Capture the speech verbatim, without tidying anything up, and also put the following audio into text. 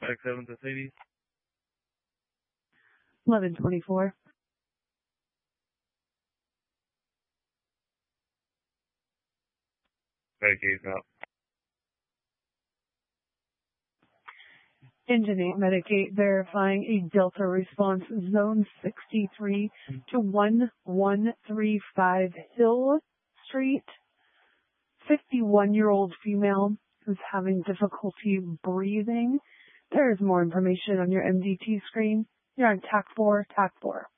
Medic seven to Sadie. eleven twenty-four. Medic eight out. Engine eight, Medic eight, verifying a Delta response, zone sixty-three to one one three five Hill Street. fifty-one-year-old female who's having difficulty breathing. There is more information on your M D T screen. You're on T A C four, T A C four.